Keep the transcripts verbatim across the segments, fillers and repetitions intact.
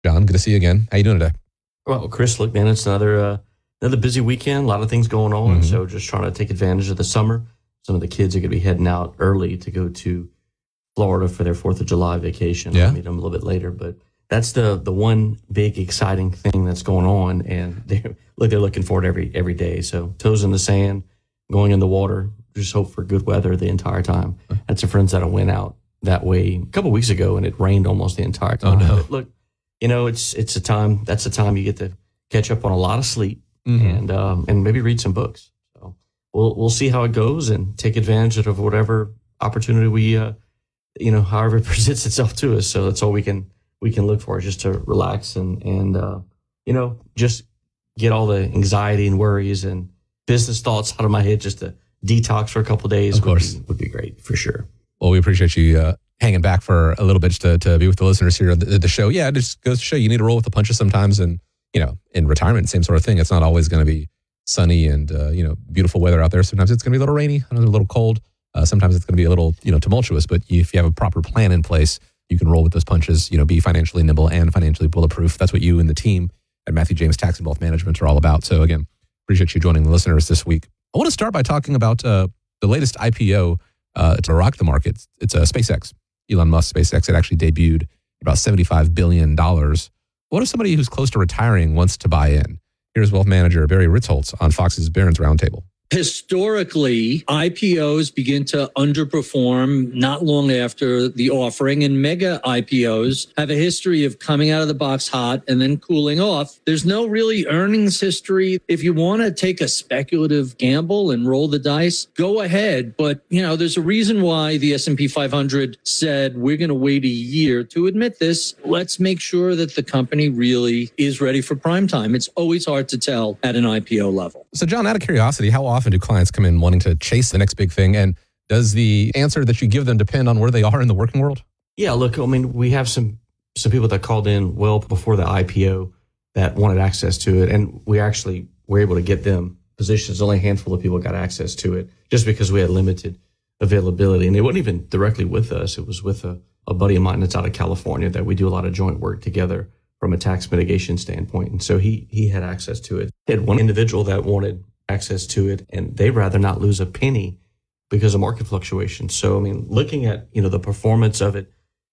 John, good to see you again. How you doing today? Well, Chris, look, man, it's another uh, another busy weekend. A lot of things going on. Mm-hmm. So just trying to take advantage of the summer. Some of the kids are going to be heading out early to go to Florida for their fourth of July vacation. Yeah. I'll meet them a little bit later. But that's the the one big exciting thing that's going on. And they're, look, they're looking forward every every day. So toes in the sand, going in the water, just hope for good weather the entire time. I had some friends that I went out that way a couple of weeks ago, and it rained almost the entire time. Oh, no. But look, you know, it's it's a time, that's a time you get to catch up on a lot of sleep mm-hmm. and um, and maybe read some books. So we'll we'll see how it goes and take advantage of whatever opportunity we, uh, you know, however it presents itself to us. So that's all we can we can look for, is just to relax and, and uh, you know, just get all the anxiety and worries and business thoughts out of my head, just to detox for a couple of days. Of course. Would be, would be great for sure. Well, we appreciate you uh, hanging back for a little bit just to, to be with the listeners here on the, the show. Yeah, it just goes to show you need to roll with the punches sometimes. And, you know, in retirement, same sort of thing. It's not always going to be sunny and, uh, you know, beautiful weather out there. Sometimes it's going to be a little rainy, a little cold. Uh, sometimes it's going to be a little, you know, tumultuous. But if you have a proper plan in place, you can roll with those punches, you know, be financially nimble and financially bulletproof. That's what you and the team at Matthew James Tax and Wealth Management are all about. So again, appreciate you joining the listeners this week. I want to start by talking about uh, the latest I P O uh, to rock the market. It's a uh, SpaceX. Elon Musk, SpaceX, it actually debuted about seventy-five billion dollars. What if somebody who's close to retiring wants to buy in? Here's Wealth Manager Barry Ritholtz on Fox's Barron's Roundtable. Historically, I P Os begin to underperform not long after the offering, and mega I P Os have a history of coming out of the box hot and then cooling off. There's no really earnings history. If you want to take a speculative gamble and roll the dice, go ahead. But, you know, there's a reason why the S and P five hundred said we're going to wait a year to admit this. Let's make sure that the company really is ready for prime time. It's always hard to tell at an I P O level. So, John, out of curiosity, how often do clients come in wanting to chase the next big thing? And does the answer that you give them depend on where they are in the working world? Yeah, look, I mean, we have some some people that called in well before the I P O that wanted access to it. And we actually were able to get them positions. Only a handful of people got access to it just because we had limited availability. And it wasn't even directly with us. It was with a, a buddy of mine that's out of California that we do a lot of joint work together from a tax mitigation standpoint. And so he he had access to it. He had one individual that wanted access to it, and they'd rather not lose a penny because of market fluctuations. So, I mean, looking at, you know, the performance of it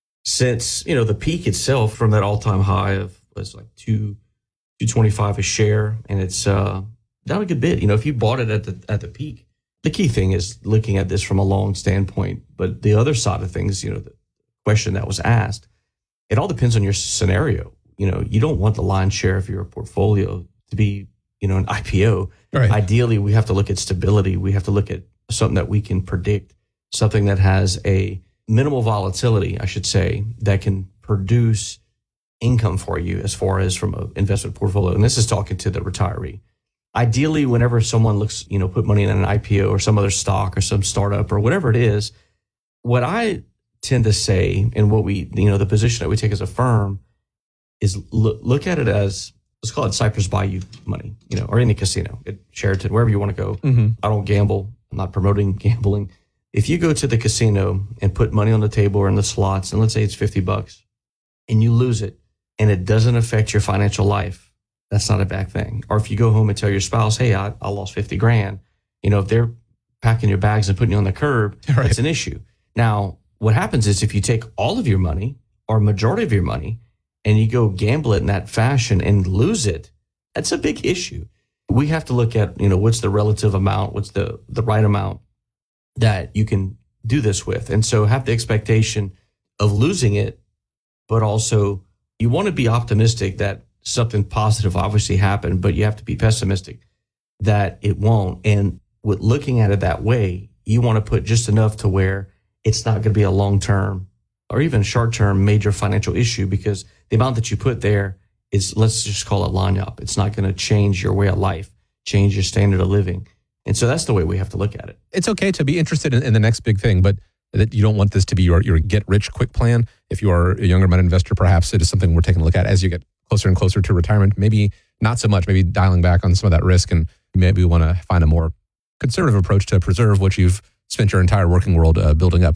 since, you know, the peak itself from that all-time high of was like two, two twenty-five a share, and it's uh, down a good bit. You know, if you bought it at the at the peak, the key thing is looking at this from a long standpoint. But the other side of things, you know, the question that was asked, it all depends on your scenario. You know, you don't want the lion's share of your portfolio to be, you know, an I P O. Right. Ideally, we have to look at stability. We have to look at something that we can predict, something that has a minimal volatility, I should say, that can produce income for you as far as from an investment portfolio. And this is talking to the retiree. Ideally, whenever someone looks, you know, put money in an I P O or some other stock or some startup or whatever it is, what I tend to say and what we, you know, the position that we take as a firm is look, look at it as, let's call it Cypress Bayou money, you know, or any casino at Sheraton, wherever you want to go. Mm-hmm. I don't gamble. I'm not promoting gambling. If you go to the casino and put money on the table or in the slots, and let's say it's fifty bucks, and you lose it, and it doesn't affect your financial life, that's not a bad thing. Or if you go home and tell your spouse, hey, I, I lost fifty grand, you know, if they're packing your bags and putting you on the curb, right. That's an issue. Now, what happens is if you take all of your money or majority of your money and you go gamble it in that fashion and lose it, that's a big issue. We have to look at, you know, what's the relative amount, what's the, the right amount that you can do this with. And so have the expectation of losing it, but also you want to be optimistic that something positive obviously happened, but you have to be pessimistic that it won't. And with looking at it that way, you want to put just enough to where it's not going to be a long-term or even short-term major financial issue, because the amount that you put there is, let's just call it lagniappe. It's not going to change your way of life, change your standard of living. And so that's the way we have to look at it. It's okay to be interested in, in the next big thing, but that you don't want this to be your, your get-rich-quick plan. If you are a younger-minded investor, perhaps it is something we're taking a look at as you get closer and closer to retirement. Maybe not so much, maybe dialing back on some of that risk, and maybe we want to find a more conservative approach to preserve what you've spent your entire working world uh, building up. But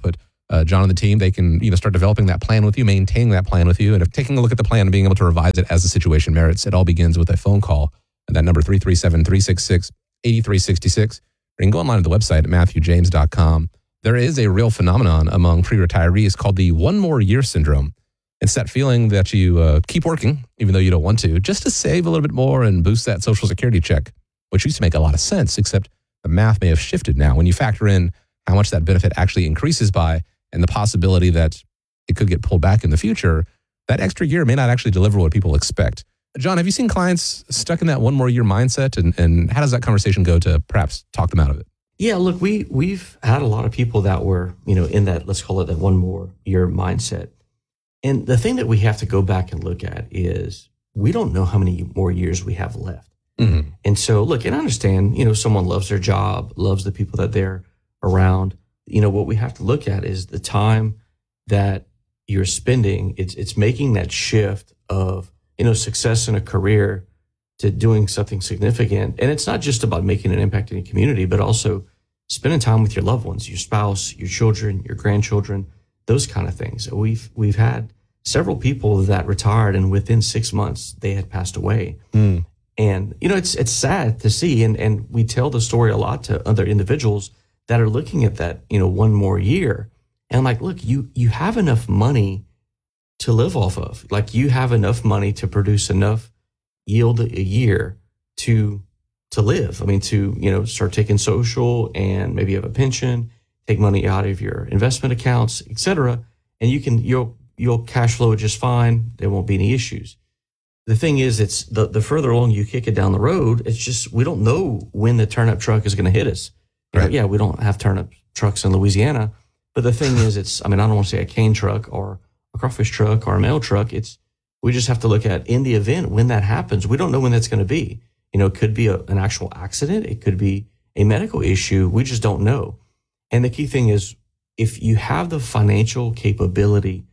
uh, John and the team, they can you know start developing that plan with you, maintaining that plan with you, and if taking a look at the plan and being able to revise it as the situation merits. It all begins with a phone call. And that number, three three seven, three six six, eight three six six. Or you can go online to the website at matthew james dot com. There is a real phenomenon among pre-retirees called the one more year syndrome. It's that feeling that you uh, keep working, even though you don't want to, just to save a little bit more and boost that Social Security check, which used to make a lot of sense, except the math may have shifted now. When you factor in how much that benefit actually increases by and the possibility that it could get pulled back in the future, that extra year may not actually deliver what people expect. John, have you seen clients stuck in that one more year mindset, and, and how does that conversation go to perhaps talk them out of it? Yeah, look, we, we've had a lot of people that were, you know, in that, let's call it that one more year mindset. And the thing that we have to go back and look at is we don't know how many more years we have left. Mm-hmm. And so, look, and I understand, you know, someone loves their job, loves the people that they're around. You know, what we have to look at is the time that you're spending. It's it's making that shift of, you know, success in a career to doing something significant. And it's not just about making an impact in your community, but also spending time with your loved ones, your spouse, your children, your grandchildren, those kind of things. We've we've had several people that retired, and within six months they had passed away. Mm. And you know, it's it's sad to see, and and we tell the story a lot to other individuals that are looking at that, you know, one more year, and I'm like, look, you you have enough money to live off of. Like, you have enough money to produce enough yield a year to to live. I mean, to, you know, start taking social, and maybe you have a pension, take money out of your investment accounts, et cetera, and you can, you'll, you'll cash flow just fine. There won't be any issues. The thing is, it's the, the further along you kick it down the road, it's just, we don't know when the turnip truck is going to hit us. Right. Yeah, we don't have turnip trucks in Louisiana, but the thing is, it's, I mean, I don't want to say a cane truck or a crawfish truck or a mail truck. It's, we just have to look at, in the event when that happens, we don't know when that's going to be. You know, it could be a, an actual accident. It could be a medical issue. We just don't know. And the key thing is, if you have the financial capability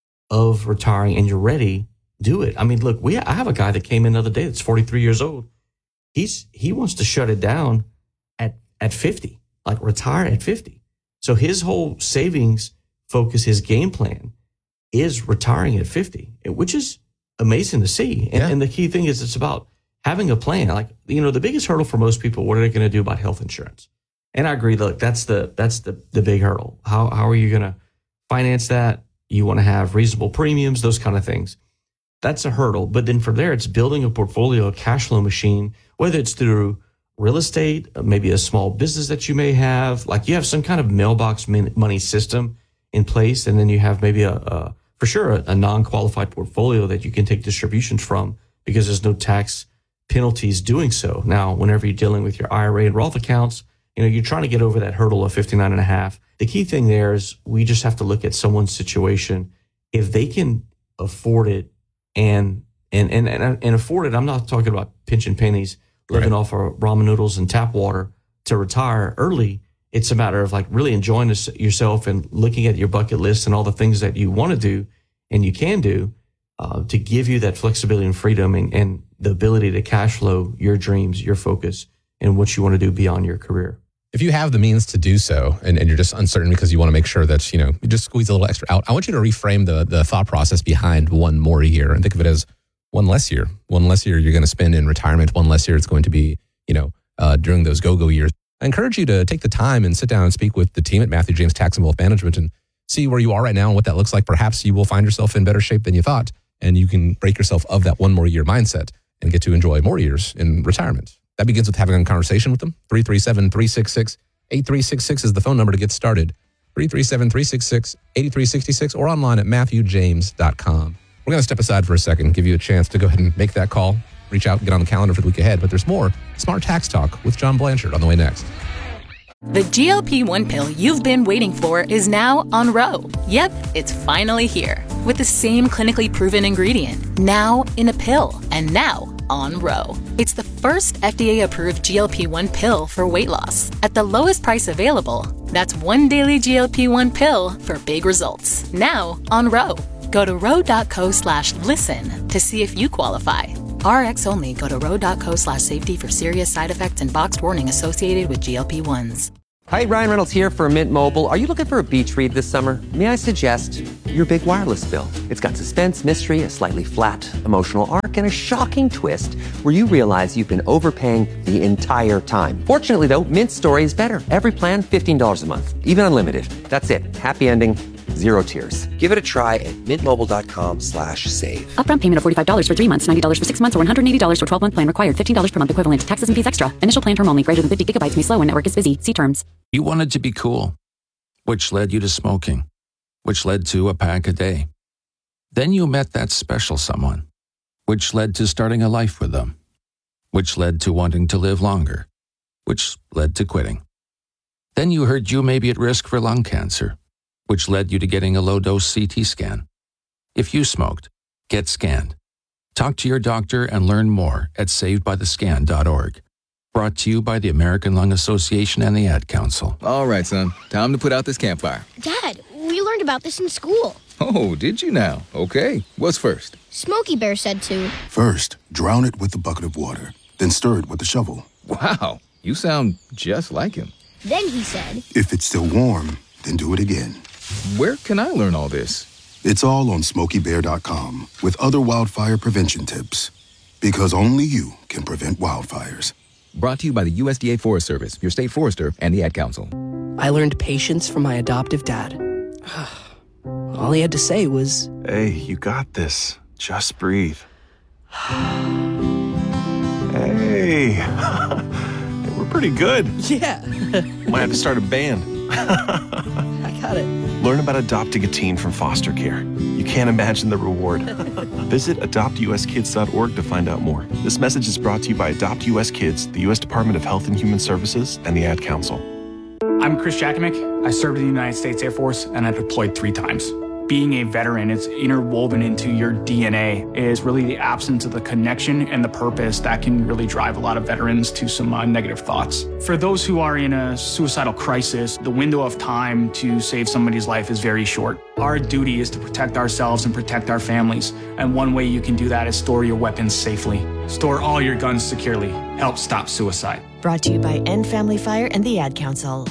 of retiring and you're ready, do it. I mean, look, we, I have a guy that came in the other day that's forty-three years old. He's, he wants to shut it down at, at fifty, like retire at fifty. So his whole savings focus, his game plan is retiring at fifty, which is amazing to see. And, yeah. and the key thing is, it's about having a plan. Like, you know, the biggest hurdle for most people, what are they going to do about health insurance? And I agree, look, that's the, that's the, the big hurdle. How, how are you going to finance that? You want to have reasonable premiums, those kind of things. That's a hurdle. But then from there, it's building a portfolio, a cash flow machine, whether it's through real estate, maybe a small business that you may have, like you have some kind of mailbox money system in place. And then you have maybe a, a for sure, a, a non-qualified portfolio that you can take distributions from, because there's no tax penalties doing so. Now, whenever you're dealing with your I R A and Roth accounts, you know, you're trying to get over that hurdle of fifty-nine and a half. The key thing there is we just have to look at someone's situation. If they can afford it and, and, and, and, and afford it, I'm not talking about pinching pennies, living right off of ramen noodles and tap water to retire early. It's a matter of like really enjoying this, yourself, and looking at your bucket list and all the things that you want to do and you can do uh, to give you that flexibility and freedom and, and the ability to cash flow your dreams, your focus, and what you want to do beyond your career. If you have the means to do so, and, and you're just uncertain because you want to make sure that, you know, you just squeeze a little extra out, I want you to reframe the the thought process behind one more year and think of it as one less year. One less year you're going to spend in retirement. One less year it's going to be, you know, uh, during those go-go years. I encourage you to take the time and sit down and speak with the team at Matthew James Tax and Wealth Management and see where you are right now and what that looks like. Perhaps you will find yourself in better shape than you thought, and you can break yourself of that one more year mindset and get to enjoy more years in retirement. That begins with having a conversation with them. three three seven, three six six, eight three six six is the phone number to get started. three three seven, three six six, eight three six six or online at matthew james dot com. We're going to step aside for a second, give you a chance to go ahead and make that call, reach out, get on the calendar for the week ahead. But there's more Smart Tax Talk with John Blanchard on the way next. The G L P one pill you've been waiting for is now on Ro. Yep, it's finally here. With the same clinically proven ingredient, now in a pill, and now on Ro. It's the first F D A-approved G L P one pill for weight loss at the lowest price available. That's one daily G L P one pill for big results. Now on Ro. Go to ro.co slash listen to see if you qualify. R X only. Go to ro.co slash safety for serious side effects and boxed warning associated with G L P ones. Hi, Ryan Reynolds here for Mint Mobile. Are you looking for a beach read this summer? May I suggest your big wireless bill? It's got suspense, mystery, a slightly flat, emotional arc, and a shocking twist where you realize you've been overpaying the entire time. Fortunately, though, Mint's story is better. Every plan, fifteen dollars a month, even unlimited. That's it. Happy ending, zero tears. Give it a try at mintmobile.com slash save. Upfront payment of forty-five dollars for three months, ninety dollars for six months, or one hundred eighty dollars for twelve-month plan required. fifteen dollars per month equivalent. Taxes and fees extra. Initial plan term only. Greater than fifty gigabytes may slow when network is busy. See terms. You wanted to be cool, which led you to smoking, which led to a pack a day. Then you met that special someone, which led to starting a life with them, which led to wanting to live longer, which led to quitting. Then you heard you may be at risk for lung cancer, which led you to getting a low-dose C T scan. If you smoked, get scanned. Talk to your doctor and learn more at saved by the scan dot org. Brought to you by the American Lung Association and the Ad Council. All right, son. Time to put out this campfire. Dad, we learned about this in school. Oh, did you now? Okay. What's first? Smokey Bear said to. First, drown it with a bucket of water. Then stir it with a shovel. Wow. You sound just like him. Then he said. If it's still warm, then do it again. Where can I learn all this? It's all on smokey bear dot com with other wildfire prevention tips. Because only you can prevent wildfires. Brought to you by the U S D A Forest Service, your state forester, and the Ad Council. I learned patience from my adoptive dad. All he had to say was, "Hey, you got this. Just breathe." Hey, we're pretty good. Yeah. Might have to start a band. I got it. Learn about adopting a teen from foster care. You can't imagine the reward. Visit adopt u s kids dot org to find out more. This message is brought to you by Adopt U S Kids, the U S Department of Health and Human Services, and the Ad Council. I'm Chris Jakimick. I served in the United States Air Force, and I deployed three times. Being a veteran, it's interwoven into your D N A. It is really the absence of the connection and the purpose that can really drive a lot of veterans to some uh, negative thoughts. For those who are in a suicidal crisis, the window of time to save somebody's life is very short. Our duty is to protect ourselves and protect our families. And one way you can do that is store your weapons safely. Store all your guns securely. Help stop suicide. Brought to you by End Family Fire and the Ad Council.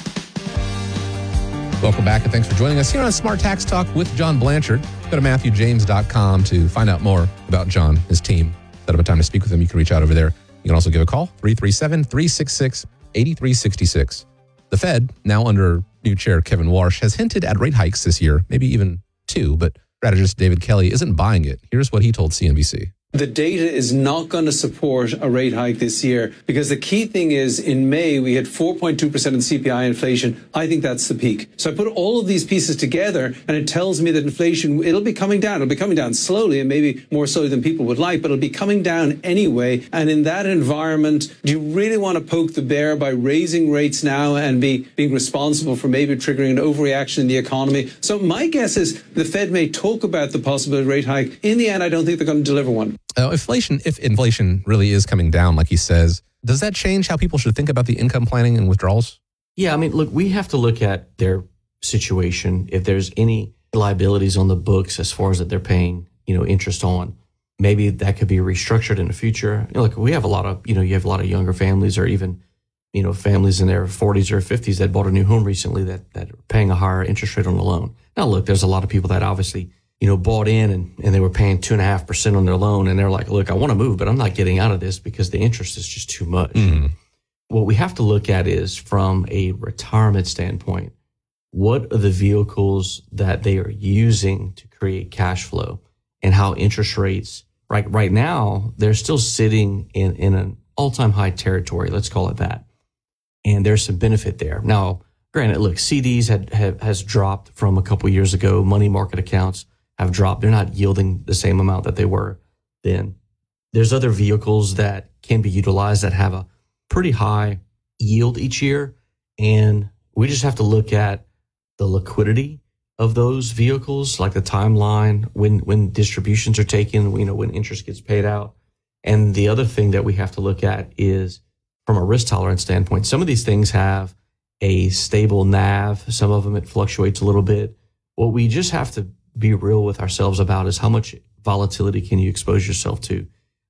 Welcome back, and thanks for joining us here on Smart Tax Talk with John Blanchard. Go to matthew james dot com to find out more about John, his team. Set up a time to speak with him. You can reach out over there. You can also give a call, three three seven, three six six, eight three six six. The Fed, now under new chair Kevin Warsh, has hinted at rate hikes this year, maybe even two, but strategist David Kelly isn't buying it. Here's what he told C N B C. The data is not going to support a rate hike this year because the key thing is in May, we had four point two percent in C P I inflation. I think that's the peak. So I put all of these pieces together and it tells me that inflation, it'll be coming down. It'll be coming down slowly and maybe more slowly than people would like, but it'll be coming down anyway. And in that environment, do you really want to poke the bear by raising rates now and be being responsible for maybe triggering an overreaction in the economy? So my guess is the Fed may talk about the possibility of rate hike. In the end, I don't think they're going to deliver one. Uh, inflation, if inflation really is coming down, like he says, does that change how people should think about the income planning and withdrawals? Yeah, I mean, look, we have to look at their situation. If there's any liabilities on the books as far as that they're paying, you know, interest on, maybe that could be restructured in the future. You know, look, we have a lot of, you know, you have a lot of younger families or even, you know, families in their forties or fifties that bought a new home recently that, that are paying a higher interest rate on the loan. Now, look, there's a lot of people that obviously, you know, bought in and, and they were paying two and a half percent on their loan. And they're like, look, I want to move, but I'm not getting out of this because the interest is just too much. Mm. What we have to look at is from a retirement standpoint, what are the vehicles that they are using to create cash flow and how interest rates, right, right now, they're still sitting in, in an all-time high territory. Let's call it that. And there's some benefit there. Now, granted, look, C Ds had, have, has dropped from a couple of years ago. Money market accounts have dropped. They're not yielding the same amount that they were then. There's other vehicles that can be utilized that have a pretty high yield each year. And we just have to look at the liquidity of those vehicles, like the timeline, when, when distributions are taken, you know, when interest gets paid out. And the other thing that we have to look at is from a risk tolerance standpoint, some of these things have a stable N A V. Some of them, it fluctuates a little bit. What we just have to be real with ourselves about is how much volatility can you expose yourself to?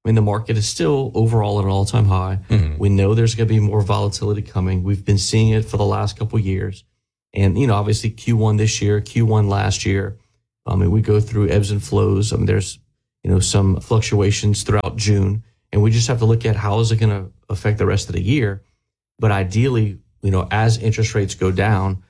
I mean, the market is still overall at an all-time high. Mm-hmm. We know there's going to be more volatility coming. We've been seeing it for the last couple of years. And, you know, obviously Q one this year, Q one last year. I mean, we go through ebbs and flows. I mean, there's, you know, some fluctuations throughout June. And we just have to look at how is it going to affect the rest of the year. But ideally, you know, as interest rates go down,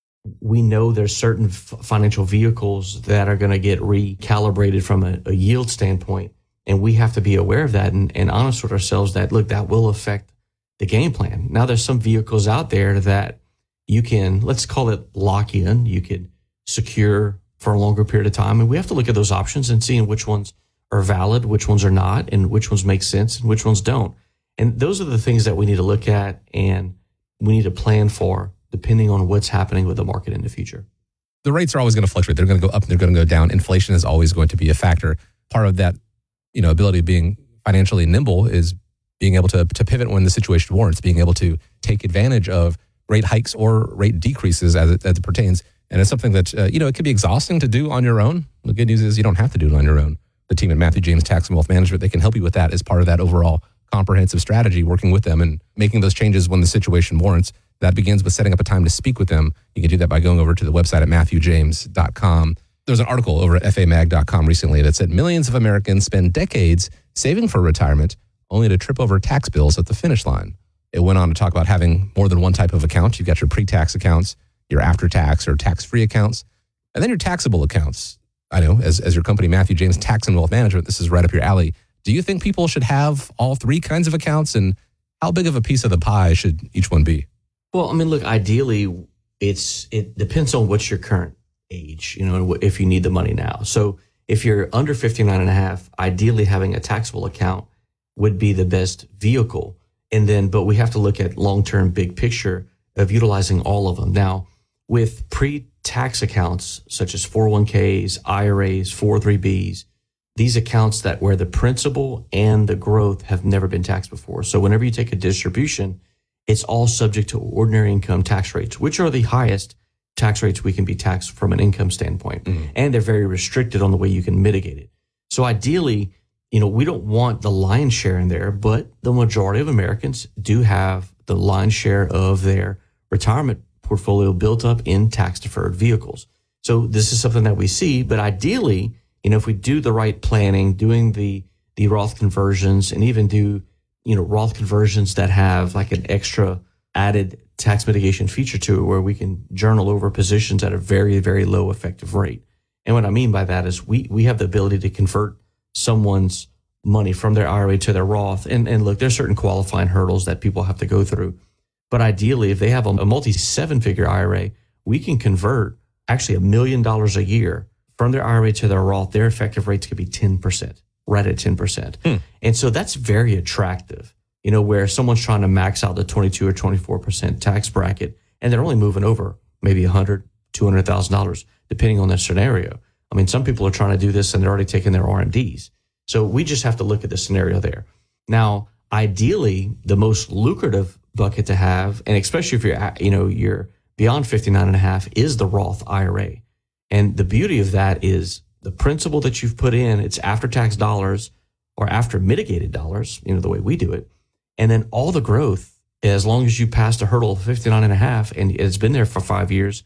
we know there's certain f- financial vehicles that are going to get recalibrated from a, a yield standpoint. And we have to be aware of that and, and honest with ourselves that, look, that will affect the game plan. Now, there's some vehicles out there that you can, let's call it lock in. You could secure for a longer period of time. And we have to look at those options and see which ones are valid, which ones are not, and which ones make sense and which ones don't. And those are the things that we need to look at and we need to plan for depending on what's happening with the market in the future. The rates are always going to fluctuate. They're going to go up, they're going to go down. Inflation is always going to be a factor. Part of that, you know, ability of being financially nimble is being able to, to pivot when the situation warrants, being able to take advantage of rate hikes or rate decreases as it, as it pertains. And it's something that, uh, you know, it can be exhausting to do on your own. The good news is you don't have to do it on your own. The team at Matthew James Tax and Wealth Management, they can help you with that as part of that overall comprehensive strategy, working with them and making those changes when the situation warrants. That begins with setting up a time to speak with them. You can do that by going over to the website at matthew james dot com. There was an article over at f a mag dot com recently that said millions of Americans spend decades saving for retirement only to trip over tax bills at the finish line. It went on to talk about having more than one type of account. You've got your pre-tax accounts, your after-tax or tax-free accounts, and then your taxable accounts. I know, as, as your company, Matthew James Tax and Wealth Management, this is right up your alley. Do you think people should have all three kinds of accounts, and how big of a piece of the pie should each one be? Well, I mean, look, ideally, it's it depends on what's your current age, you know, if you need the money now. So if you're under fifty-nine and a half, ideally having a taxable account would be the best vehicle. And then, but we have to look at long-term big picture of utilizing all of them. Now, with pre-tax accounts, such as four oh one k's, I R As, four oh three b's, these accounts that where the principal and the growth have never been taxed before. So whenever you take a distribution, it's all subject to ordinary income tax rates, which are the highest tax rates we can be taxed from an income standpoint. Mm-hmm. And they're very restricted on the way you can mitigate it. So ideally, you know, we don't want the lion's share in there, but the majority of Americans do have the lion's share of their retirement portfolio built up in tax-deferred vehicles. So this is something that we see, but ideally, you know, if we do the right planning, doing the, the Roth conversions and even do, you know, Roth conversions that have like an extra added tax mitigation feature to it where we can journal over positions at a very, very low effective rate. And what I mean by that is we, we have the ability to convert someone's money from their I R A to their Roth. And, and look, there's certain qualifying hurdles that people have to go through. But ideally, if they have a, a multi seven figure I R A, we can convert actually a million dollars a year from their I R A to their Roth. Their effective rates could be ten percent, right at ten percent. Hmm. And so that's very attractive, you know, where someone's trying to max out the twenty-two or twenty-four percent tax bracket, and they're only moving over maybe one hundred thousand dollars, two hundred thousand dollars, depending on their scenario. I mean, some people are trying to do this and they're already taking their R M Ds. So we just have to look at the scenario there. Now, ideally, the most lucrative bucket to have, and especially if you're, you know, you're beyond fifty-nine and a half, is the Roth I R A. And the beauty of that is the principal that you've put in, it's after-tax dollars or after mitigated dollars, you know, the way we do it. And then all the growth, as long as you passed a hurdle of fifty-nine and a half and it's been there for five years,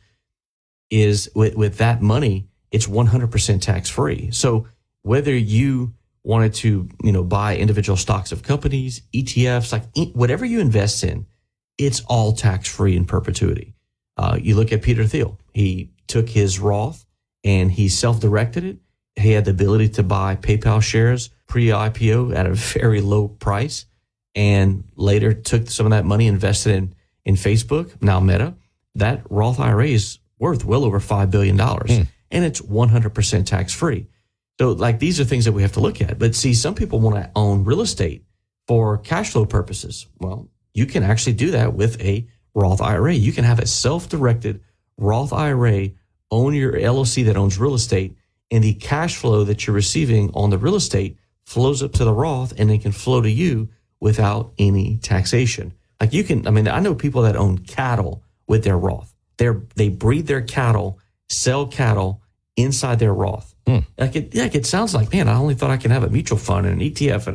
is with, with that money, it's one hundred percent tax-free. So whether you wanted to, you know, buy individual stocks of companies, E T Fs, like whatever you invest in, it's all tax-free in perpetuity. Uh, you look at Peter Thiel. He took his Roth and he self-directed it. He had the ability to buy PayPal shares pre-I P O at a very low price, and later took some of that money, invested in, in Facebook, now Meta. That Roth I R A is worth well over five billion dollars, mm. and it's one hundred percent tax-free. So like these are things that we have to look at. But see, some people want to own real estate for cash flow purposes. Well, you can actually do that with a Roth I R A. You can have a self-directed Roth I R A, own your L L C that owns real estate, and the cash flow that you're receiving on the real estate flows up to the Roth and it can flow to you without any taxation. Like you can, I mean, I know people that own cattle with their Roth. They're, they breed their cattle, sell cattle inside their Roth. Hmm. Like it, like it sounds like, man, I only thought I could have a mutual fund and an E T F and a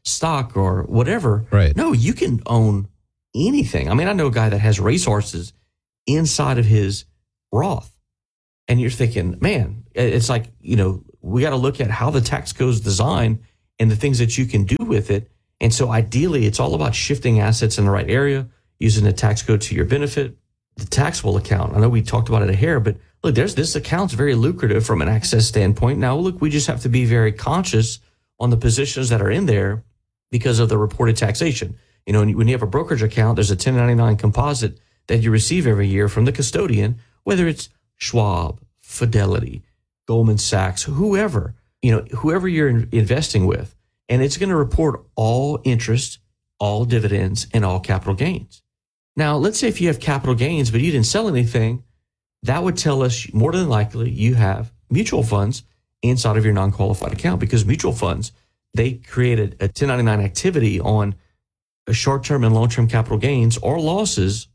stock or whatever. Right. No, you can own anything. I mean, I know a guy that has racehorses inside of his Roth. And you're thinking, man, it's like, you know, we got to look at how the tax code is designed and the things that you can do with it. And so ideally, it's all about shifting assets in the right area, using the tax code to your benefit. The taxable account, I know we talked about it a hair, but look, there's this account's very lucrative from an access standpoint. Now, look, we just have to be very conscious on the positions that are in there because of the reported taxation. You know, when you have a brokerage account, there's a ten ninety-nine composite that you receive every year from the custodian, whether it's Schwab, Fidelity, Goldman Sachs, whoever, you know, whoever you're in, investing with. And it's going to report all interest, all dividends, and all capital gains. Now, let's say if you have capital gains, but you didn't sell anything, that would tell us more than likely you have mutual funds inside of your non-qualified account, because mutual funds, they created a ten ninety-nine activity on a short-term and long-term capital gains or losses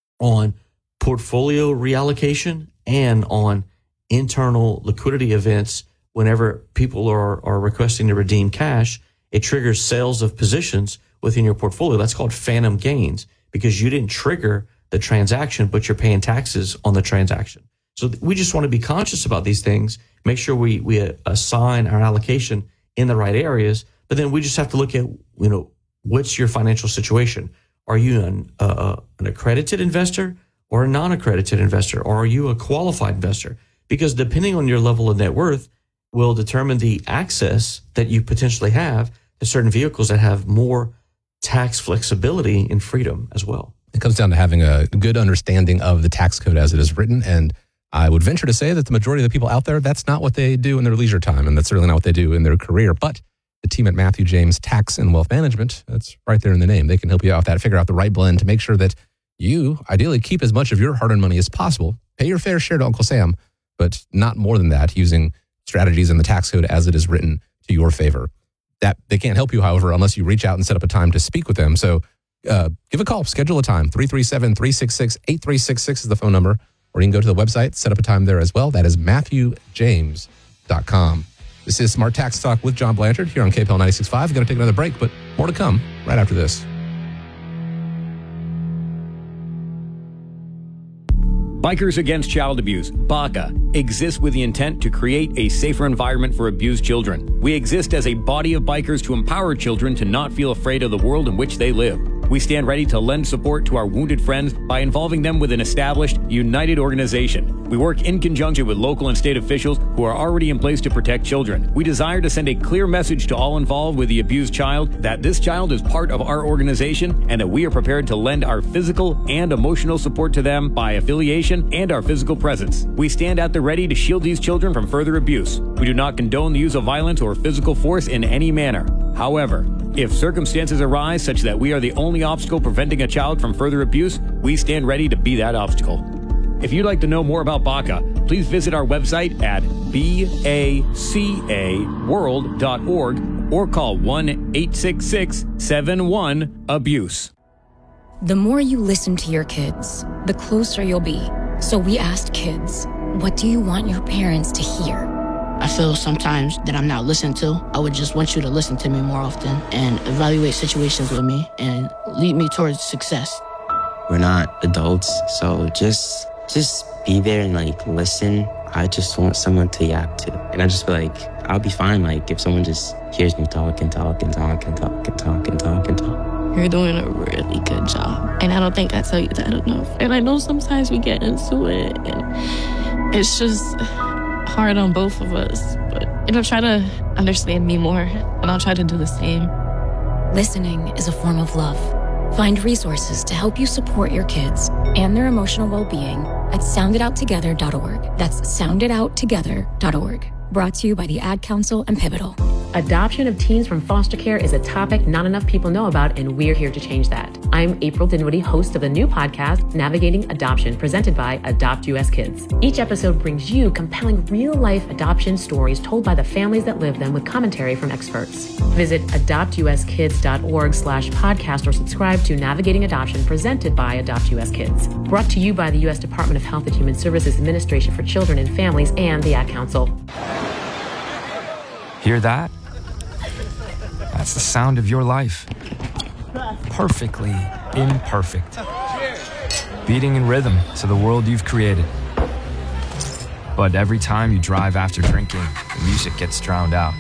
on portfolio reallocation and on internal liquidity events. Whenever people are, are requesting to redeem cash, it triggers sales of positions within your portfolio. That's called phantom gains, because you didn't trigger the transaction, but you're paying taxes on the transaction. So we just want to be conscious about these things, make sure we, we assign our allocation in the right areas, but then we just have to look at, you know, what's your financial situation? Are you an, uh, an accredited investor or a non-accredited investor? Or are you a qualified investor? Because depending on your level of net worth will determine the access that you potentially have to certain vehicles that have more tax flexibility and freedom as well. It comes down to having a good understanding of the tax code as it is written. And I would venture to say that the majority of the people out there, that's not what they do in their leisure time. And that's certainly not what they do in their career. But the team at Matthew James Tax and Wealth Management, that's right there in the name. They can help you out with that, figure out the right blend to make sure that you ideally keep as much of your hard-earned money as possible. Pay your fair share to Uncle Sam, but not more than that, using strategies in the tax code as it is written to your favor. That they can't help you, however, unless you reach out and set up a time to speak with them. So uh, give a call, schedule a time. three three seven, three six six, eight three six six is the phone number. Or you can go to the website, set up a time there as well. That is matthew james dot com. This is Smart Tax Talk with John Blanchard here on K P L ninety-six point five. We're going to take another break, but more to come right after this. Bikers Against Child Abuse, B A C A, exists with the intent to create a safer environment for abused children. We exist as a body of bikers to empower children to not feel afraid of the world in which they live. We stand ready to lend support to our wounded friends by involving them with an established, united organization. We work in conjunction with local and state officials who are already in place to protect children. We desire to send a clear message to all involved with the abused child that this child is part of our organization and that we are prepared to lend our physical and emotional support to them by affiliation and our physical presence. We stand at the ready to shield these children from further abuse. We do not condone the use of violence or physical force in any manner. However, if circumstances arise such that we are the only obstacle preventing a child from further abuse, we stand ready to be that obstacle. If you'd like to know more about B A C A, please visit our website at baca world dot org or call one eight six six, seven one, abuse. The more you listen to your kids, the closer you'll be. So we asked kids, what do you want your parents to hear? I feel sometimes that I'm not listened to. I would just want you to listen to me more often and evaluate situations with me and lead me towards success. We're not adults, so just just be there and like listen. I just want someone to yap to. And I just feel like I'll be fine like if someone just hears me talk and talk and talk and talk and talk and talk and talk. You're doing a really good job. And I don't think I tell you that enough. And I know sometimes we get into it and it's just hard on both of us, but you know, try to understand me more, and I'll try to do the same. Listening is a form of love. Find resources to help you support your kids and their emotional well-being at sound it out together dot org. That's sound it out together dot org. Brought to you by the Ad Council and Pivotal. Adoption of teens from foster care is a topic not enough people know about, and we're here to change that. I'm April Dinwiddie, host of the new podcast, Navigating Adoption, presented by Adopt U S Kids. Each episode brings you compelling real-life adoption stories told by the families that live them with commentary from experts. Visit adopt u s kids dot org slash podcast or subscribe to Navigating Adoption, presented by Adopt U S Kids. Brought to you by the U S Department of Health and Human Services Administration for Children and Families and the Ad Council. Hear that? That's the sound of your life. Perfectly imperfect. Beating in rhythm to the world you've created. But every time you drive after drinking, the music gets drowned out.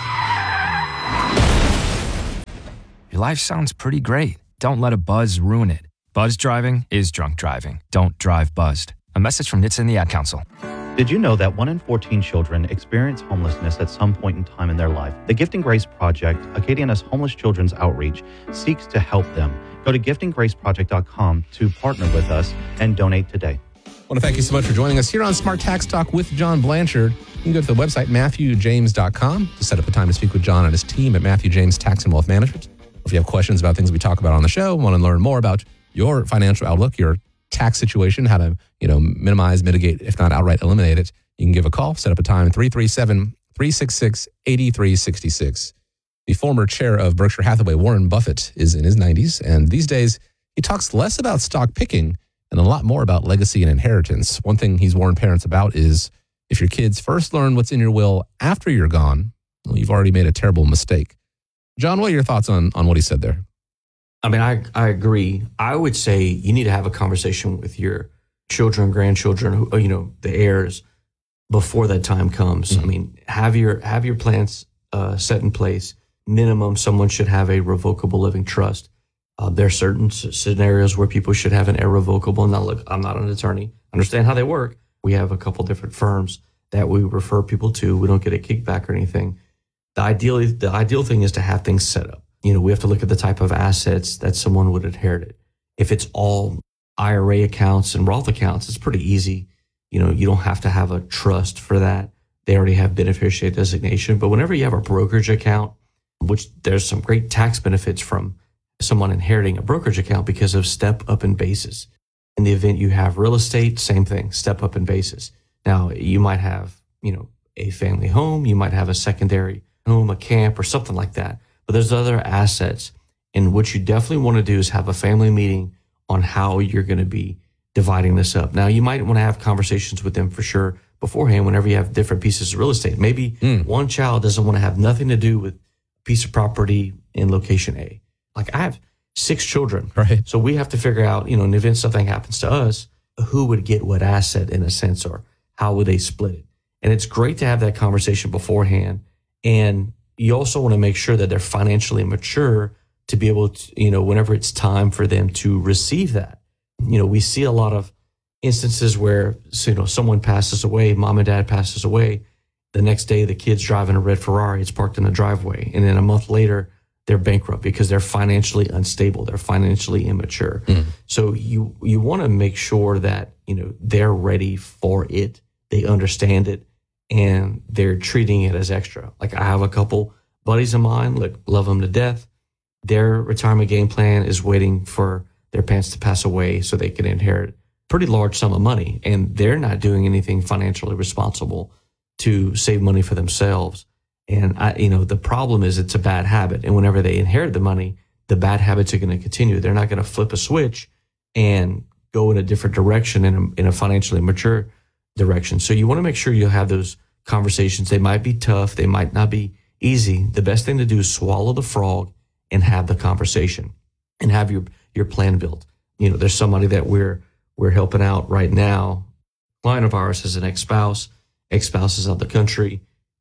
Your life sounds pretty great. Don't let a buzz ruin it. Buzz driving is drunk driving. Don't drive buzzed. A message from N H T S A and the Ad Council. Did you know that one in fourteen children experience homelessness at some point in time in their life? The Gifting Grace Project, Acadiana's homeless children's outreach, seeks to help them. Go to gifting grace project dot com to partner with us and donate today. I want to thank you so much for joining us here on Smart Tax Talk with John Blanchard. You can go to the website, matthew james dot com, to set up a time to speak with John and his team at Matthew James Tax and Wealth Management. If you have questions about things we talk about on the show, want to learn more about your financial outlook, your tax situation, how to, you know, minimize, mitigate, if not outright eliminate it, you can give a call, set up a time, three three seven, three six six, eight three six six. The former chair of Berkshire Hathaway, Warren Buffett, is in his nineties, and these days he talks less about stock picking and a lot more about legacy and inheritance. One thing he's warned parents about is if your kids first learn what's in your will after you're gone, well, you've already made a terrible mistake. John, what are your thoughts on, on what he said there? I mean, I, I agree. I would say you need to have a conversation with your children, grandchildren, who, you know, the heirs before that time comes. Mm-hmm. I mean, have your have your plans uh, set in place. Minimum, someone should have a revocable living trust. Uh, there are certain s- scenarios where people should have an irrevocable. Now, look, I'm not an attorney. I understand how they work. We have a couple different firms that we refer people to. We don't get a kickback or anything. The ideal, the ideal thing is to have things set up. You know, we have to look at the type of assets that someone would inherit. If it's all I R A accounts and Roth accounts, it's pretty easy. You know, you don't have to have a trust for that. They already have beneficiary designation. But whenever you have a brokerage account, which there's some great tax benefits from someone inheriting a brokerage account because of step up in basis. In the event you have real estate, same thing, step up in basis. Now, you might have, you know, a family home, you might have a secondary home, a camp or something like that. But there's other assets. And what you definitely want to do is have a family meeting on how you're going to be dividing this up. Now, you might want to have conversations with them for sure beforehand whenever you have different pieces of real estate. Maybe mm. one child doesn't want to have nothing to do with a piece of property in location A. Like I have six children. Right. So we have to figure out, you know, in the event something happens to us, who would get what asset in a sense, or how would they split it? And it's great to have that conversation beforehand. And you also want to make sure that they're financially mature to be able to, you know, whenever it's time for them to receive that. You know, we see a lot of instances where, so, you know, someone passes away, mom and dad passes away. The next day, the kid's driving a red Ferrari. It's parked in the driveway. And then a month later, they're bankrupt because they're financially unstable. They're financially immature. Mm. So you, you want to make sure that, you know, they're ready for it. They understand it. And they're treating it as extra. Like I have a couple buddies of mine, look, love them to death. Their retirement game plan is waiting for their parents to pass away so they can inherit a pretty large sum of money. And they're not doing anything financially responsible to save money for themselves. And I, you know, the problem is it's a bad habit. And whenever they inherit the money, the bad habits are going to continue. They're not going to flip a switch and go in a different direction in a, in a financially mature direction. So you want to make sure you have those conversations. They might be tough. They might not be easy. The best thing to do is swallow the frog and have the conversation and have your, your plan built. You know, there's somebody that we're, we're helping out right now. Client of ours is an ex-spouse. Ex-spouse is out of the country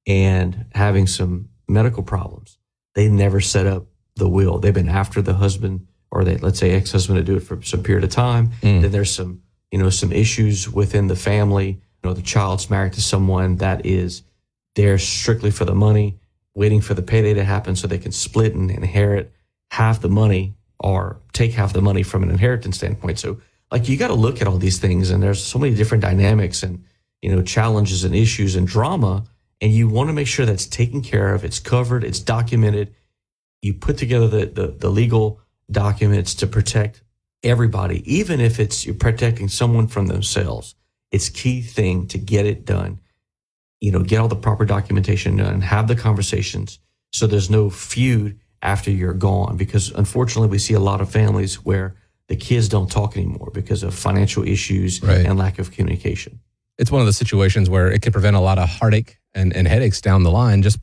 and having some medical problems. They never set up the will. They've been after the husband, or they, let's say ex-husband, to do it for some period of time. Mm. Then there's some, you know, some issues within the family. You know, the child's married to someone that is there strictly for the money, waiting for the payday to happen so they can split and inherit half the money or take half the money from an inheritance standpoint. So like you got to look at all these things, and there's so many different dynamics and, you know, challenges and issues and drama. And you want to make sure that's taken care of. It's covered. It's documented. You put together the, the, the legal documents to protect everybody, even if it's you're protecting someone from themselves. It's key thing to get it done. You know, get all the proper documentation done, have the conversations so there's no feud after you're gone. Because unfortunately, we see a lot of families where the kids don't talk anymore because of financial issues right. and lack of communication. It's one of the situations where it can prevent a lot of heartache and, and headaches down the line just by,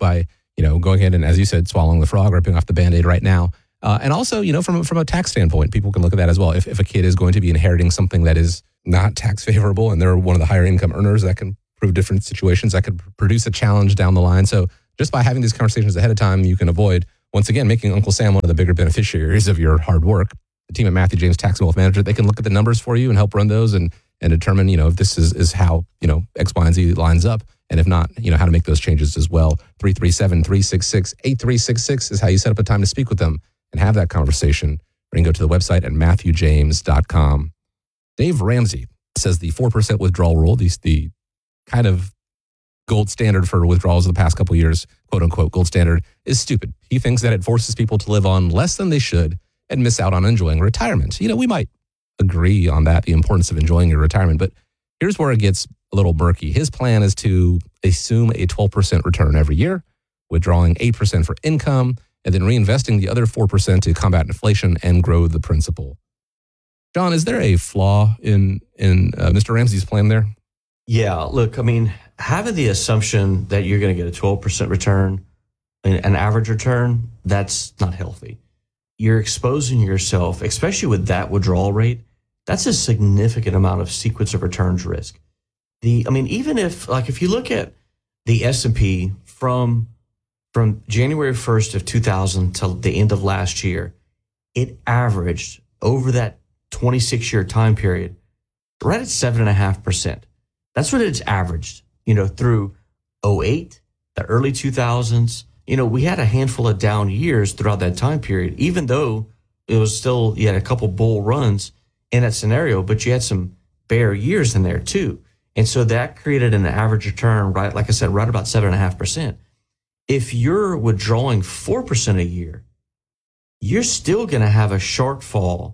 you know, going ahead and, as you said, swallowing the frog, ripping off the Band-Aid right now. Uh, and also, you know, from, from a tax standpoint, people can look at that as well. If, if a kid is going to be inheriting something that is not tax favorable and they're one of the higher income earners, that can prove different situations, that could produce a challenge down the line. So just by having these conversations ahead of time, you can avoid, once again, making Uncle Sam one of the bigger beneficiaries of your hard work. The team at Matthew James Tax and Wealth Management, they can look at the numbers for you and help run those and and determine, you know, if this is, is how, you know, X, Y, and Z lines up. And if not, you know, how to make those changes as well. three three seven, three six six, eight three six six is how you set up a time to speak with them and have that conversation. Or you can go to the website at matthew james dot com. Dave Ramsey says the four percent withdrawal rule, the, the kind of gold standard for withdrawals of the past couple of years, quote unquote, gold standard, is stupid. He thinks that it forces people to live on less than they should and miss out on enjoying retirement. You know, we might agree on that, the importance of enjoying your retirement, but here's where it gets a little murky. His plan is to assume a twelve percent return every year, withdrawing eight percent for income, and then reinvesting the other four percent to combat inflation and grow the principal. John, is there a flaw in, in uh, Mister Ramsey's plan there? Yeah, look, I mean, having the assumption that you're going to get a twelve percent return, an average return, that's not healthy. You're exposing yourself, especially with that withdrawal rate, that's a significant amount of sequence of returns risk. The, I mean, even if, like, if you look at the S and P from, from January first of two thousand till the end of last year, it averaged over that twenty-six year time period right at seven point five percent. That's what it's averaged, you know, through oh eight, the early two thousands. You know, we had a handful of down years throughout that time period, even though it was still, you had a couple bull runs in that scenario, but you had some bear years in there too. And so that created an average return, right, like I said, right about seven point five percent. If you're withdrawing four percent a year, you're still going to have a shortfall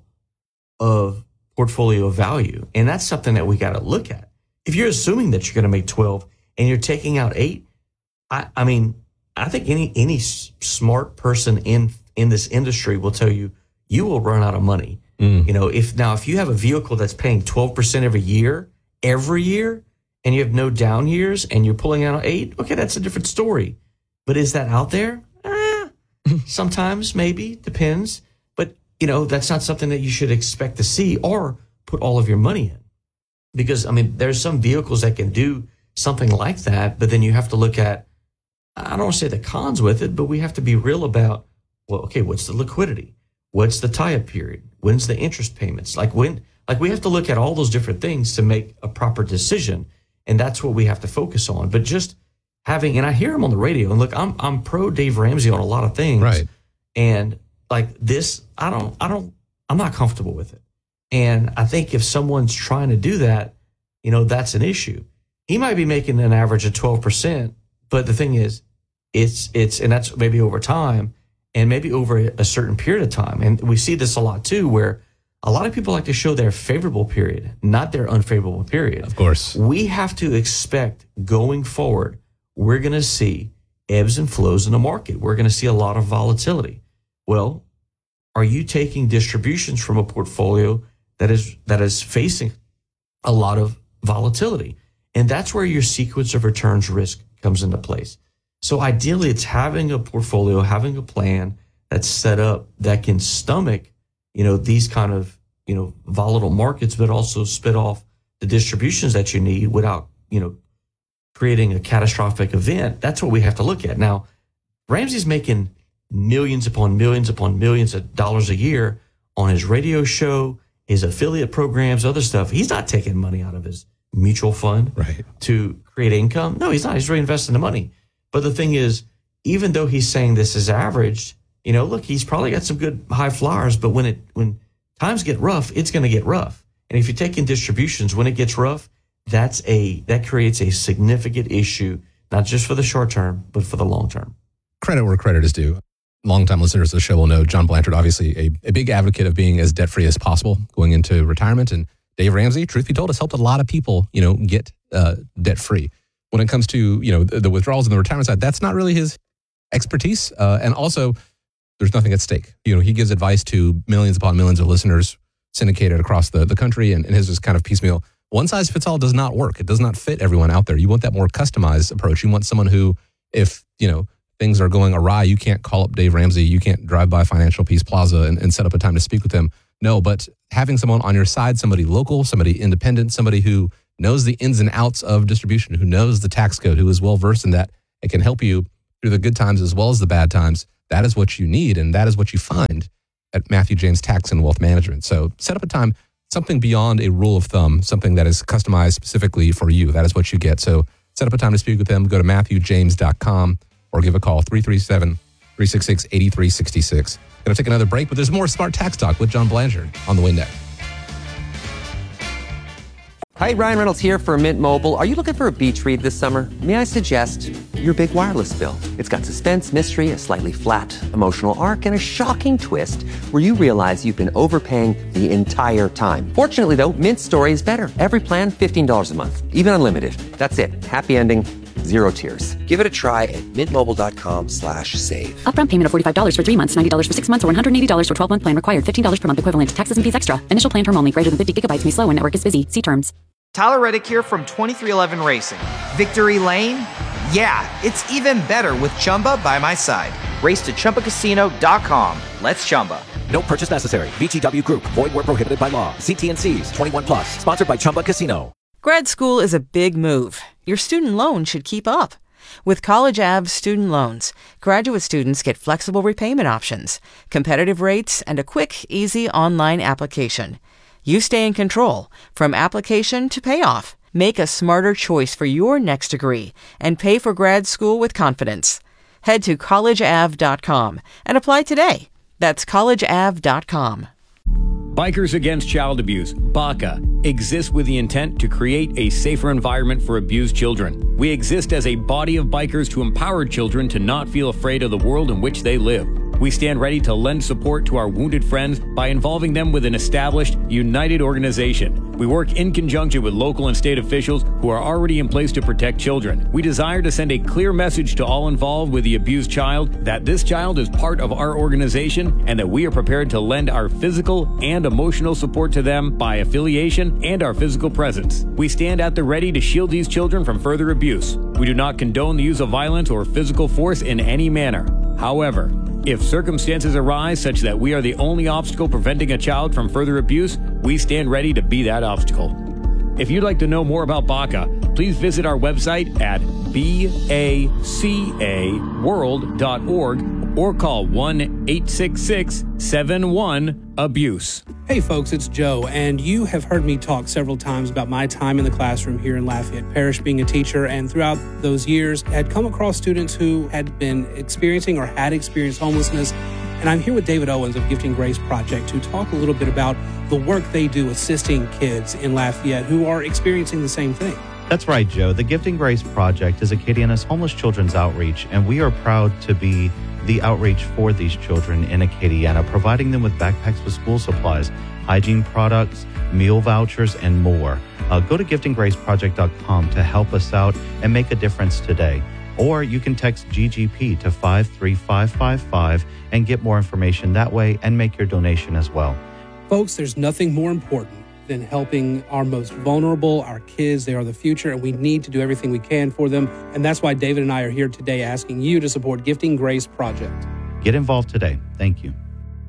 of portfolio value. And that's something that we got to look at. If you're assuming that you're going to make twelve and you're taking out eight, I, I mean, I think any any smart person in in this industry will tell you you will run out of money. Mm. You know, if now if you have a vehicle that's paying twelve percent every year, every year, and you have no down years and you're pulling out eight, okay, that's a different story. But is that out there? Eh, sometimes, maybe, depends. But, you know, that's not something that you should expect to see or put all of your money in. Because, I mean, there's some vehicles that can do something like that, but then you have to look at, I don't want to say the cons with it, but we have to be real about, well, okay, what's the liquidity? What's the tie-up period? When's the interest payments? Like when, like we have to look at all those different things to make a proper decision. And that's what we have to focus on. But just having, and I hear him on the radio, and look, I'm, I'm pro Dave Ramsey on a lot of things. Right. And like this, I don't, I don't, I'm not comfortable with it. And I think if someone's trying to do that, you know, that's an issue. He might be making an average of twelve percent, but the thing is, it's, it's, and that's maybe over time and maybe over a certain period of time. And we see this a lot too, where a lot of people like to show their favorable period, not their unfavorable period. Of course. We have to expect going forward, we're going to see ebbs and flows in the market. We're going to see a lot of volatility. Well, are you taking distributions from a portfolio that is, that is facing a lot of volatility? And that's where your sequence of returns risk comes into place. So ideally, it's having a portfolio, having a plan that's set up that can stomach, you know, these kind of, you know, volatile markets, but also spit off the distributions that you need without, you know, creating a catastrophic event. That's what we have to look at. Now, Ramsey's making millions upon millions upon millions of dollars a year on his radio show, his affiliate programs, other stuff. He's not taking money out of his mutual fund right. to create income. No, he's not. He's reinvesting the money. But the thing is, even though he's saying this is averaged, you know, look, he's probably got some good high flyers, but when it when times get rough, it's going to get rough. And if you're taking distributions when it gets rough, that's a that creates a significant issue, not just for the short term, but for the long term. Credit where credit is due. Longtime listeners of the show will know John Blanchard, obviously a, a big advocate of being as debt-free as possible going into retirement. And Dave Ramsey, truth be told, has helped a lot of people, you know, get uh, debt-free. When it comes to, you know, the, the withdrawals on the retirement side, that's not really his expertise. Uh, and also, there's nothing at stake. You know, he gives advice to millions upon millions of listeners syndicated across the, the country, and, and his is kind of piecemeal. One size fits all does not work. It does not fit everyone out there. You want that more customized approach. You want someone who, if, you know, things are going awry, you can't call up Dave Ramsey, you can't drive by Financial Peace Plaza and, and set up a time to speak with them. No, but having someone on your side, somebody local, somebody independent, somebody who knows the ins and outs of distribution, who knows the tax code, who is well versed in that, it can help you through the good times as well as the bad times. That is what you need, and that is what you find at Matthew James Tax and Wealth Management. So set up a time, something beyond a rule of thumb, something that is customized specifically for you. That is what you get. So set up a time to speak with them. Go to matthew james dot com or give a call, three three seven, three six six, eight three six six. Going to take another break, but there's more Smart Tax Talk with John Blanchard on the way next. Hi, Ryan Reynolds here for Mint Mobile. Are you looking for a beach read this summer? May I suggest your big wireless bill? It's got suspense, mystery, a slightly flat, emotional arc, and a shocking twist where you realize you've been overpaying the entire time. Fortunately, though, Mint's story is better. Every plan, fifteen dollars a month, even unlimited. That's it. Happy ending, zero tears. Give it a try at mintmobile.com slash save. Upfront payment of forty-five dollars for three months, ninety dollars for six months, or one hundred eighty dollars for twelve-month plan required. fifteen dollars per month equivalent. Taxes and fees extra. Initial plan term only. Greater than fifty gigabytes may slow when network is busy. See terms. Tyler Reddick here from twenty-three eleven Racing. Victory Lane? Yeah, it's even better with Chumba by my side. Race to Chumba Casino dot com. Let's Chumba. No purchase necessary. V G W Group. Void where prohibited by law. See T and C's. twenty-one plus. Sponsored by Chumba Casino. Grad school is a big move. Your student loan should keep up. With College Ave student loans, graduate students get flexible repayment options, competitive rates, and a quick, easy online application. You stay in control from application to payoff. Make a smarter choice for your next degree and pay for grad school with confidence. Head to college ave dot com and apply today. That's college ave dot com. Bikers Against Child Abuse, BACA, exists with the intent to create a safer environment for abused children. We exist as a body of bikers to empower children to not feel afraid of the world in which they live. We stand ready to lend support to our wounded friends by involving them with an established, united organization. We work in conjunction with local and state officials who are already in place to protect children. We desire to send a clear message to all involved with the abused child that this child is part of our organization and that we are prepared to lend our physical and emotional support to them by affiliation and our physical presence. We stand at the ready to shield these children from further abuse. We do not condone the use of violence or physical force in any manner. However, if circumstances arise such that we are the only obstacle preventing a child from further abuse, we stand ready to be that obstacle. If you'd like to know more about BACA, please visit our website at baca world dot org or call one eight six six, seven one, abuse. Hey folks, it's Joe, and you have heard me talk several times about my time in the classroom here in Lafayette Parish being a teacher, and throughout those years had come across students who had been experiencing or had experienced homelessness. And I'm here with David Owens of Gifting Grace Project to talk a little bit about the work they do assisting kids in Lafayette who are experiencing the same thing. That's right, Joe. The Gifting Grace Project is Acadiana's homeless children's outreach, and we are proud to be the outreach for these children in Acadiana, providing them with backpacks with school supplies, hygiene products, meal vouchers, and more. Uh, go to gifting grace project dot com to help us out and make a difference today. Or you can text G G P to five three five five five and get more information that way and make your donation as well. Folks, there's nothing more important than helping our most vulnerable, our kids. They are the future, and we need to do everything we can for them. And that's why David and I are here today asking you to support Gifting Grace Project. Get involved today. Thank you.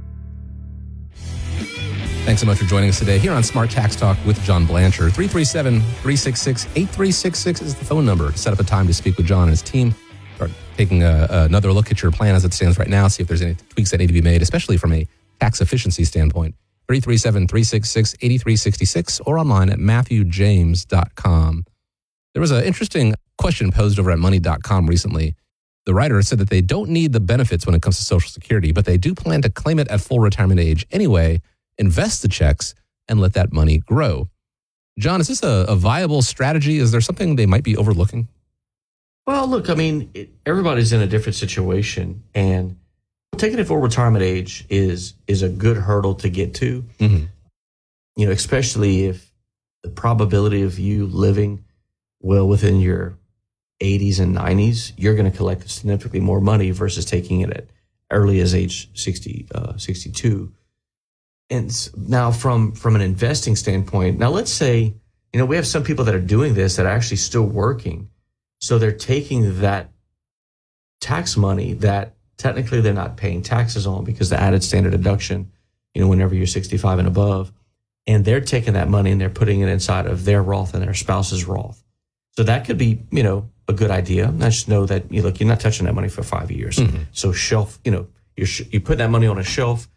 Thanks so much for joining us today here on Smart Tax Talk with John Blanchard. three three seven, three six six, eight three six six is the phone number to set up a time to speak with John and his team. Start taking a, another look at your plan as it stands right now, see if there's any tweaks that need to be made, especially from a tax efficiency standpoint. three three seven, three six six, eight three six six or online at matthew james dot com. There was an interesting question posed over at money dot com recently. The writer said that they don't need the benefits when it comes to Social Security, but they do plan to claim it at full retirement age anyway, invest the checks, and let that money grow. John, is this a, a viable strategy? Is there something they might be overlooking? Well, look, I mean, it, everybody's in a different situation, and taking it full retirement age is is a good hurdle to get to. Mm-hmm. You know, especially if the probability of you living well within your eighties and nineties, you're going to collect significantly more money versus taking it at early as age sixty, uh, sixty-two. And now from, from an investing standpoint, now let's say, you know, we have some people that are doing this that are actually still working. So they're taking that tax money that technically they're not paying taxes on because the added standard deduction, you know, whenever you're sixty-five and above, and they're taking that money and they're putting it inside of their Roth and their spouse's Roth. So that could be, you know, a good idea. I just know that, you look, you're not touching that money for five years. Mm-hmm. So shelf, you know, you're, sh- you put that money on a shelf,